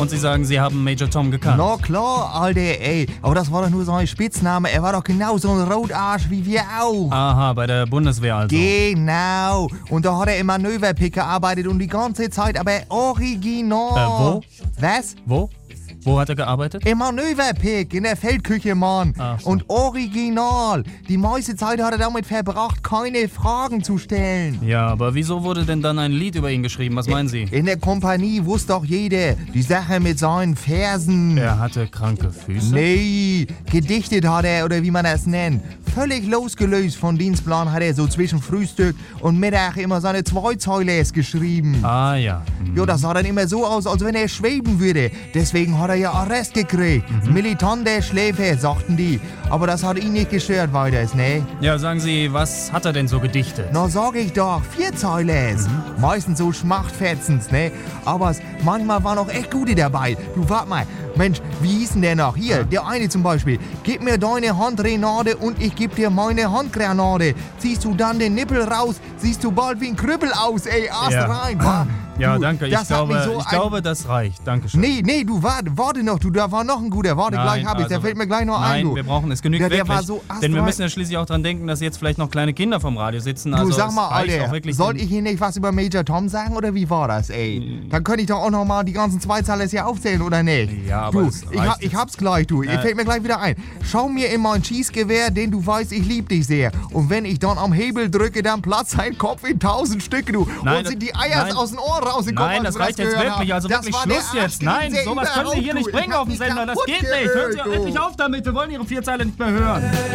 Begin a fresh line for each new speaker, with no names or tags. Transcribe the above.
Und Sie sagen, Sie haben Major Tom gekannt?
Na klar, Alter, ey. Aber das war doch nur so ein Spitzname. Er war doch genau so ein Rotarsch wie wir auch.
Aha, bei der Bundeswehr also.
Genau. Und da hat er im Manöverpick gearbeitet und die ganze Zeit aber original.
Wo?
Was?
Wo? Wo hat er gearbeitet?
Im Manöverpick, in der Feldküche, Mann.
Ach so.
Und original. Die meiste Zeit hat er damit verbracht, keine Fragen zu stellen.
Ja, aber wieso wurde denn dann ein Lied über ihn geschrieben? Was meinen Sie?
In der Kompanie wusste doch jeder, die Sache mit seinen Fersen.
Er hatte kranke Füße?
Nee, gedichtet hat er, oder wie man das nennt. Völlig losgelöst von Dienstplan hat er so zwischen Frühstück und Mittag immer seine Zweizeiles geschrieben.
Ah ja.
Jo, das sah dann immer so aus, als wenn er schweben würde. Deswegen hat er ja Arrest gekriegt. Militanter Schläfer, sagten die. Aber das hat ihn nicht gestört weiters, ne?
Ja, sagen Sie, was hat er denn so gedichtet?
Na, sag ich doch, Vierzeiles. Meistens so Schmachtfetzens, ne? Aber manchmal waren auch echt gute dabei. Du, wart mal. Mensch, wie hieß denn der noch? Hier, der eine zum Beispiel. Gib mir deine Handgranate und ich geb dir meine Handgranate. Ziehst du dann den Nippel raus, siehst du bald wie ein Krüppel aus, ey, Ast rein.
Ja,
Du,
danke. Ich
das hat mich
glaube, das reicht. Dankeschön.
Nee, du, warte noch, du, da war noch ein guter. Warte, gleich hab ich, der fällt mir gleich noch ein, du.
Nein, wir brauchen es. Genügt
Ja, der
wirklich.
war so
Denn wir
astrein.
müssen ja schließlich auch dran denken, dass jetzt vielleicht noch kleine Kinder vom Radio sitzen.
Du,
Also
sag
es
mal,
reicht auch
Alter,
wirklich
soll ich hier nicht was über Major Tom sagen, oder wie war das, ey? Dann könnte ich doch auch noch mal die ganzen Zweizeiler hier aufzählen, oder nicht?
Ja, aber
du,
es reicht
ich hab's gleich, du. Fällt mir gleich wieder ein. Schau mir in mein Schießgewehr, denn du weißt, ich lieb dich sehr. Und wenn ich dann am Hebel drücke, dann platzt sein Kopf in 1000 Stücke, du.
Nein,
und sind die Eier
nein.
aus den Ohren rausgekommen.
Nein,
als
das
wir
reicht jetzt
gehört
wirklich.
haben.
Also
Das
wirklich
war
Schluss
der
jetzt. Nein,
Arschgesicht
sowas können wir hier
überhaupt,
nicht
du.
bringen
Ich hab
auf dem
mich
Sender. Das
kaputt
geht nicht. Hören Sie
gehört,
endlich auf damit. Wir wollen Ihre Vierzeiler nicht mehr hören.